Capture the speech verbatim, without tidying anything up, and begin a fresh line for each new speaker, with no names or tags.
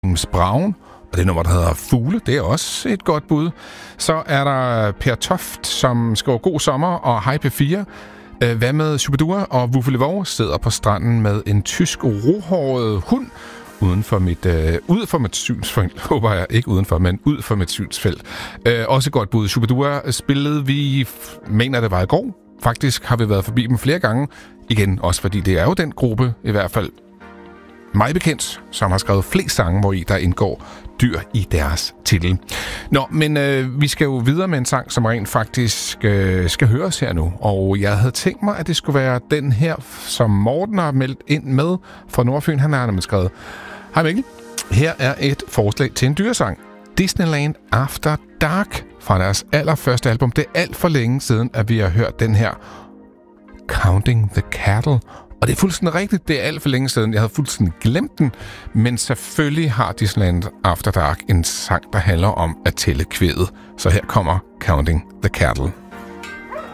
James Brown, og det nummer, der hedder Fugle, det er også et godt bud. Så er der Per Toft, som skriver God sommer, og Hej P fire. Hvad med Shubidua og Wuffelevoe sidder på stranden med en tysk rohåret hund uden for mit, øh, ud for mit synsfelt. Håber jeg ikke udenfor, men ud for mit synsfelt. Øh, også et godt bud. Shubidua spillede vi, mener det var i går. Faktisk har vi været forbi dem flere gange. Igen, også fordi det er jo den gruppe, i hvert fald mig bekendt, som har skrevet flest sange, hvor i der indgår dyr i deres titel. Nå, men øh, vi skal jo videre med en sang, som rent faktisk øh, skal høres her nu. Og jeg havde tænkt mig, at det skulle være den her, som Morten har meldt ind med fra Nordfyn. Han har nemlig skrevet: Hej Mikkel, her er et forslag til en dyresang. Disneyland After Dark fra deres allerførste album. Det er alt for længe siden, at vi har hørt den her Counting the Cattle. Og det er fuldstændig rigtigt, det er alt for længe siden. Jeg havde fuldstændig glemt den, men selvfølgelig har Disneyland After Dark en sang, der handler om at tælle kvædet. Så her kommer Counting the Cattle.